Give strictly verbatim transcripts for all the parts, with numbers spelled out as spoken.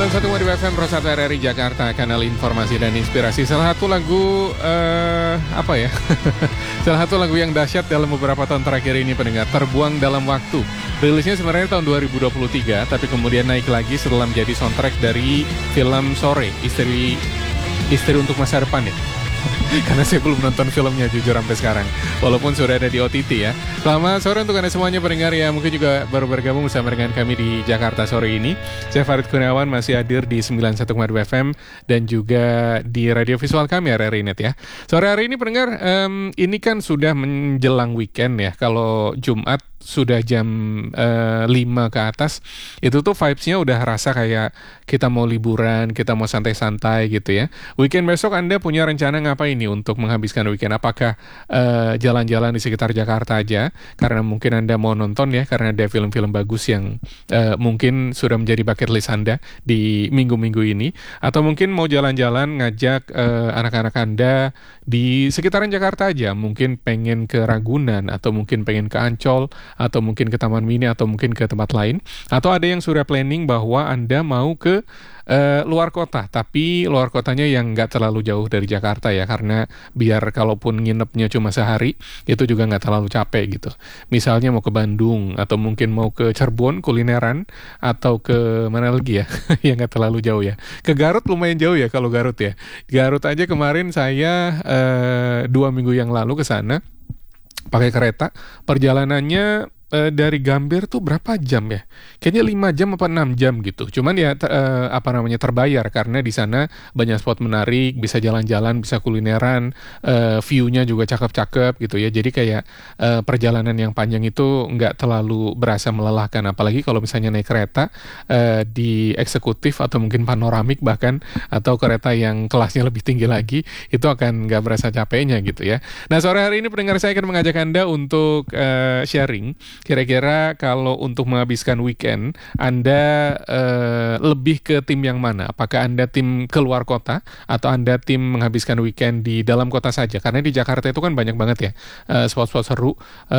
sembilan puluh satu Madiw F M Prosata R R I Jakarta, kanal informasi dan inspirasi. Salah satu lagu uh, apa ya? Salah satu lagu yang dahsyat dalam beberapa tahun terakhir ini pendengar, Terbuang Dalam Waktu. Rilisnya sebenarnya tahun dua ribu dua puluh tiga, tapi kemudian naik lagi setelah menjadi soundtrack dari film Sore, Istri Istri untuk Masa Depan ya. Karena saya belum nonton filmnya jujur sampai sekarang, walaupun sudah ada di O T T ya. Selamat sore untuk Anda semuanya pendengar ya, mungkin juga baru bergabung bersama dengan kami di Jakarta sore ini. Saya Farid Kurniawan masih hadir di sembilan puluh satu Madiw F M dan juga di radio visual kami R R I Net ya. Sore hari ini pendengar, um, ini kan sudah menjelang weekend ya. Kalau Jumat sudah jam uh, lima ke atas, itu tuh vibes-nya udah rasa kayak kita mau liburan, kita mau santai-santai gitu ya. Weekend besok Anda punya rencana ngapain nih untuk menghabiskan weekend? Apakah uh, jalan-jalan di sekitar Jakarta aja? Karena mungkin Anda mau nonton ya, karena ada film-film bagus yang uh, mungkin sudah menjadi bucket list Anda di minggu-minggu ini. Atau mungkin mau jalan-jalan ngajak uh, anak-anak Anda di sekitaran Jakarta aja. Mungkin pengen ke Ragunan, atau mungkin pengen ke Ancol, atau mungkin ke Taman Mini, atau mungkin ke tempat lain. Atau ada yang sudah planning bahwa Anda mau ke uh, luar kota, tapi luar kotanya yang nggak terlalu jauh dari Jakarta ya, karena biar kalaupun nginepnya cuma sehari, itu juga nggak terlalu capek gitu. Misalnya mau ke Bandung, atau mungkin mau ke Cirebon kulineran, atau ke mana lagi ya, yang nggak terlalu jauh ya. Ke Garut lumayan jauh ya kalau Garut ya. Garut aja kemarin saya uh, dua minggu yang lalu ke sana pakai kereta, perjalanannya e, dari Gambir tuh berapa jam ya? Kayaknya lima jam apa enam jam gitu. Cuman ya te, e, apa namanya terbayar karena di sana banyak spot menarik, bisa jalan-jalan, bisa kulineran, e, view-nya juga cakep-cakep gitu ya. Jadi kayak e, perjalanan yang panjang itu nggak terlalu berasa melelahkan, apalagi kalau misalnya naik kereta e, di eksekutif atau mungkin panoramik bahkan, atau kereta yang kelasnya lebih tinggi lagi, itu akan nggak berasa capeknya gitu ya. Nah, sore hari ini pendengar saya akan mengajak Anda untuk uh, sharing kira-kira kalau untuk menghabiskan weekend Anda uh, lebih ke tim yang mana? Apakah Anda tim keluar kota atau Anda tim menghabiskan weekend di dalam kota saja? Karena di Jakarta itu kan banyak banget ya uh, spot-spot seru.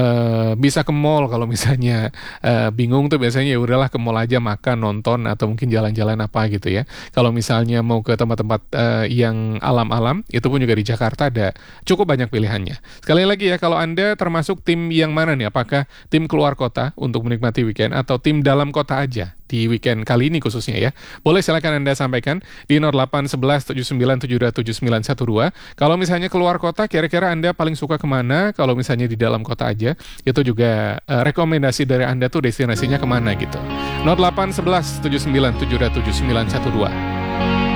Uh, bisa ke mall kalau misalnya uh, bingung tuh, biasanya ya udahlah ke mall aja, makan, nonton, atau mungkin jalan-jalan apa gitu ya. Kalau misalnya mau ke tempat-tempat uh, yang alam-alam, itu pun juga di Jakarta ada cukup banyak pilihannya. Sekali lagi ya, kalau Anda termasuk tim yang mana nih? Apakah tim keluar kota untuk menikmati weekend, atau tim dalam kota aja di weekend kali ini khususnya ya? Boleh silakan Anda sampaikan di nol delapan satu satu tujuh sembilan tujuh dua tujuh sembilan satu dua. Kalau misalnya keluar kota, kira-kira Anda paling suka kemana? Kalau misalnya di dalam kota aja, itu juga uh, rekomendasi dari Anda tuh destinasinya kemana gitu. nol delapan satu satu tujuh sembilan tujuh dua tujuh sembilan satu dua.